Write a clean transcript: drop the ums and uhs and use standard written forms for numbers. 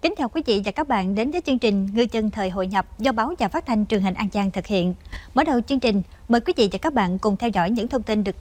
Kính chào quý vị và các bạn đến với chương trình Ngư dân thời hội nhập do báo Và Phát thanh Truyền hình An Giang thực hiện. Mở đầu chương trình, mời quý vị và các bạn cùng theo dõi những thông tin được